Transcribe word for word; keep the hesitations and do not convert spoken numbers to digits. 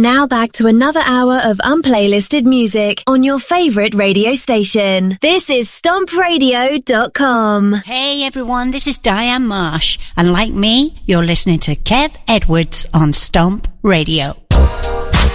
And now back to another hour of unplaylisted music on your favourite radio station. This is stomp radio dot com. Hey everyone, this is Diane Marsh. And like me, you're listening to Kev Edwards on Stomp Radio.